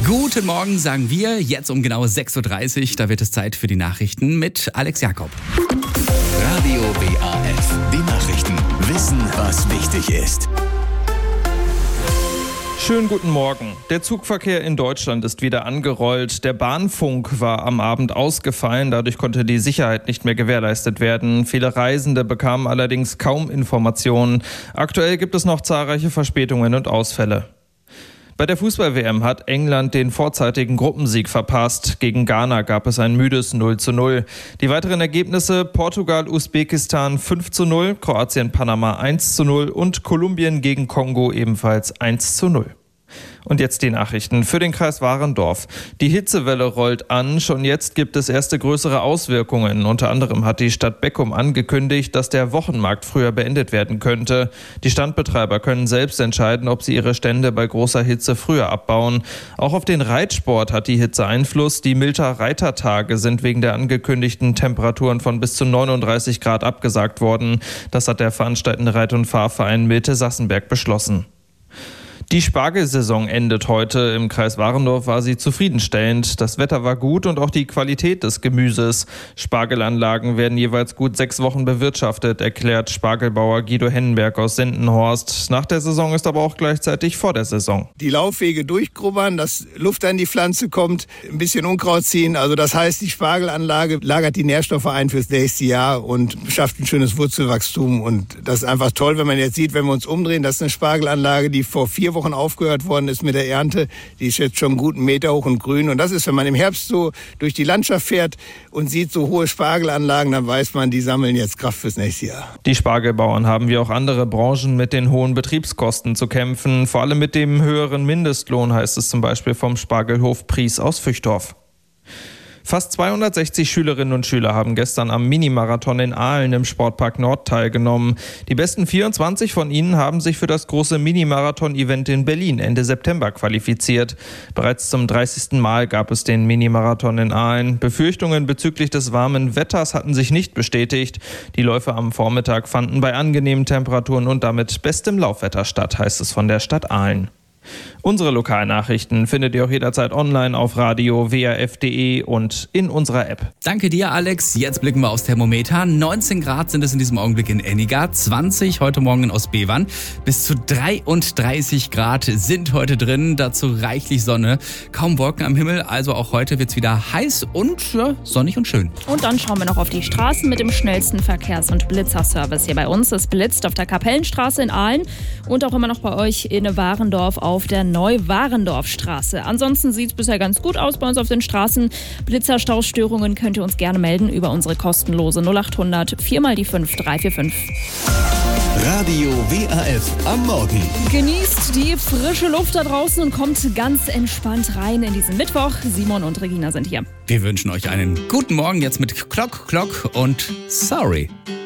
Guten Morgen, sagen wir, jetzt um genau 6.30 Uhr. Da wird es Zeit für die Nachrichten mit Alex Jakob. Radio WAF, die Nachrichten. Wissen, was wichtig ist. Schönen guten Morgen. Der Zugverkehr in Deutschland ist wieder angerollt. Der Bahnfunk war am Abend ausgefallen. Dadurch konnte die Sicherheit nicht mehr gewährleistet werden. Viele Reisende bekamen allerdings kaum Informationen. Aktuell gibt es noch zahlreiche Verspätungen und Ausfälle. Bei der Fußball-WM hat England den vorzeitigen Gruppensieg verpasst. Gegen Ghana gab es ein müdes 0:0. Die weiteren Ergebnisse: Portugal, Usbekistan 5:0, Kroatien, Panama 1:0 und Kolumbien gegen Kongo ebenfalls 1:0. Und jetzt die Nachrichten für den Kreis Warendorf. Die Hitzewelle rollt an. Schon jetzt gibt es erste größere Auswirkungen. Unter anderem hat die Stadt Beckum angekündigt, dass der Wochenmarkt früher beendet werden könnte. Die Standbetreiber können selbst entscheiden, ob sie ihre Stände bei großer Hitze früher abbauen. Auch auf den Reitsport hat die Hitze Einfluss. Die Milter Reitertage sind wegen der angekündigten Temperaturen von bis zu 39 Grad abgesagt worden. Das hat der veranstaltende Reit- und Fahrverein Milte-Sassenberg beschlossen. Die Spargelsaison endet heute. Im Kreis Warendorf war sie zufriedenstellend. Das Wetter war gut und auch die Qualität des Gemüses. Spargelanlagen werden jeweils gut 6 Wochen bewirtschaftet, erklärt Spargelbauer Guido Hennenberg aus Sendenhorst. Nach der Saison ist aber auch gleichzeitig vor der Saison. Die Laufwege durchgrubbern, dass Luft an die Pflanze kommt, ein bisschen Unkraut ziehen. Also das heißt, die Spargelanlage lagert die Nährstoffe ein fürs nächste Jahr und schafft ein schönes Wurzelwachstum. Und das ist einfach toll, wenn man jetzt sieht, wenn wir uns umdrehen, das ist eine Spargelanlage, die vor 4 Wochen aufgehört worden ist mit der Ernte. Die ist jetzt schon einen guten Meter hoch und grün. Und das ist, wenn man im Herbst so durch die Landschaft fährt und sieht so hohe Spargelanlagen, dann weiß man, die sammeln jetzt Kraft fürs nächste Jahr. Die Spargelbauern haben wie auch andere Branchen mit den hohen Betriebskosten zu kämpfen. Vor allem mit dem höheren Mindestlohn, heißt es zum Beispiel vom Spargelhof Pries aus Füchtdorf. Fast 260 Schülerinnen und Schüler haben gestern am Minimarathon in Aalen im Sportpark Nord teilgenommen. Die besten 24 von ihnen haben sich für das große Minimarathon-Event in Berlin Ende September qualifiziert. Bereits zum 30. Mal gab es den Minimarathon in Aalen. Befürchtungen bezüglich des warmen Wetters hatten sich nicht bestätigt. Die Läufe am Vormittag fanden bei angenehmen Temperaturen und damit bestem Laufwetter statt, heißt es von der Stadt Aalen. Unsere Lokalnachrichten findet ihr auch jederzeit online auf radio WAF.de und in unserer App. Danke dir, Alex. Jetzt blicken wir aufs Thermometer. 19 Grad sind es in diesem Augenblick in Enniga, 20 heute Morgen in Ostbevern. Bis zu 33 Grad sind heute drin, dazu reichlich Sonne. Kaum Wolken am Himmel, also auch heute wird es wieder heiß und sonnig und schön. Und dann schauen wir noch auf die Straßen mit dem schnellsten Verkehrs- und Blitzerservice hier bei uns. Es blitzt auf der Kapellenstraße in Aalen und auch immer noch bei euch in Warendorf auf der Neu-Warendorf-Straße. Ansonsten sieht es bisher ganz gut aus bei uns auf den Straßen. Blitzerstaustörungen könnt ihr uns gerne melden über unsere kostenlose 0800 4x5 345. Radio WAF am Morgen. Genießt die frische Luft da draußen und kommt ganz entspannt rein in diesen Mittwoch. Simon und Regina sind hier. Wir wünschen euch einen guten Morgen jetzt mit Clock und Sorry.